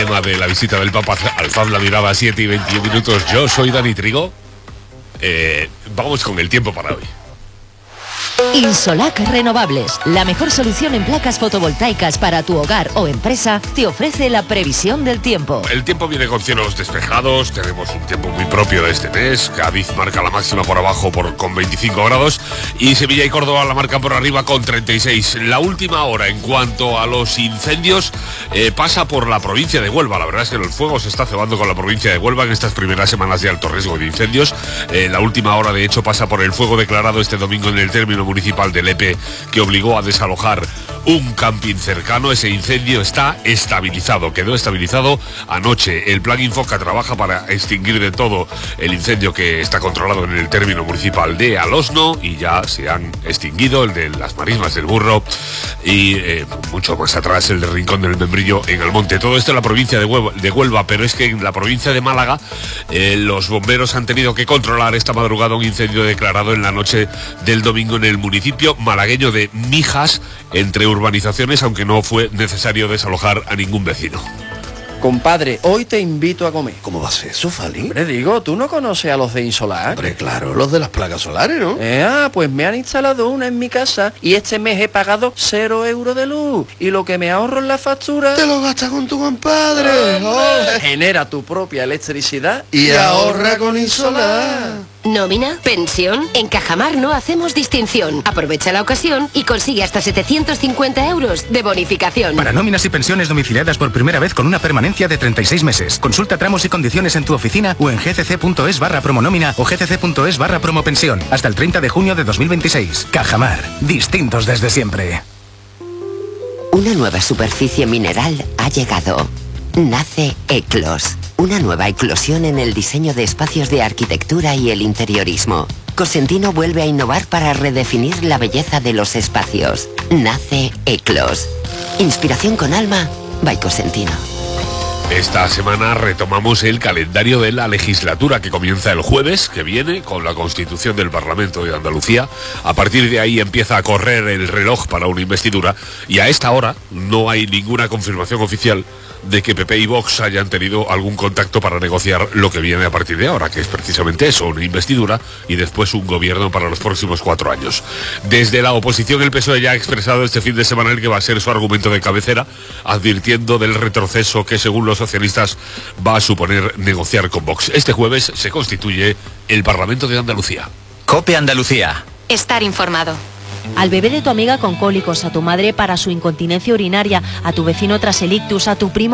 tema de la visita del Papa al FAB La Mirada, 7:21. Yo soy Dani Trigo. Vamos con el tiempo para hoy. Insolac Renovables, la mejor solución en placas fotovoltaicas para tu hogar o empresa, te ofrece la previsión del tiempo. El tiempo viene con cielos despejados, tenemos un tiempo muy propio de este mes. Cádiz marca la máxima por abajo con 25 grados y Sevilla y Córdoba la marcan por arriba con 36. La última hora en cuanto a los incendios pasa por la provincia de Huelva. La verdad es que el fuego se está cebando con la provincia de Huelva en estas primeras semanas de alto riesgo de incendios. La última hora de hecho pasa por el fuego declarado este domingo en el término municipal de Lepe, que obligó a desalojar un camping cercano. Ese incendio está estabilizado, quedó estabilizado anoche. El Plan Infoca trabaja para extinguir de todo el incendio que está controlado en el término municipal de Alosno, y ya se han extinguido el de las Marismas del Burro y mucho más atrás el de Rincón del Membrillo en Almonte. Todo esto en la provincia de Huelva, pero es que en la provincia de Málaga los bomberos han tenido que controlar esta madrugada un incendio declarado en la noche del domingo en el municipio malagueño de Mijas, entre urbanizaciones, aunque no fue necesario desalojar a ningún vecino. Compadre, hoy te invito a comer. ¿Cómo va a ser eso, Fali? Hombre, digo, ¿tú no conoces a los de Insolac? Hombre, claro, los de las placas solares, ¿no? Pues me han instalado una en mi casa y este mes he pagado 0 euros de luz. Y lo que me ahorro en la factura... Te lo gastas con tu compadre. Genera tu propia electricidad y ahorra con Insolac. ¿Nómina? ¿Pensión? En Cajamar no hacemos distinción. Aprovecha la ocasión y consigue hasta 750 euros de bonificación. Para nóminas y pensiones domiciliadas por primera vez con una permanencia de 36 meses. Consulta tramos y condiciones en tu oficina o en gcc.es/promonómina o gcc.es/promopensión. Hasta el 30 de junio de 2026. Cajamar. Distintos desde siempre. Una nueva superficie mineral ha llegado. Nace Eclos, una nueva eclosión en el diseño de espacios de arquitectura y el interiorismo. Cosentino vuelve a innovar para redefinir la belleza de los espacios. Nace Eclos. Inspiración con alma, by Cosentino. Esta semana retomamos el calendario de la legislatura, que comienza el jueves que viene con la constitución del Parlamento de Andalucía. A partir de ahí empieza a correr el reloj para una investidura, y a esta hora no hay ninguna confirmación oficial de que PP y Vox hayan tenido algún contacto para negociar lo que viene a partir de ahora, que es precisamente eso, una investidura y después un gobierno para los próximos 4 años. Desde la oposición, el PSOE ya ha expresado este fin de semana el que va a ser su argumento de cabecera, advirtiendo del retroceso que, según los socialistas, va a suponer negociar con Vox. Este jueves se constituye el Parlamento de Andalucía. COPE Andalucía. Estar informado. Al bebé de tu amiga con cólicos, a tu madre para su incontinencia urinaria, a tu vecino tras el ictus, a tu primo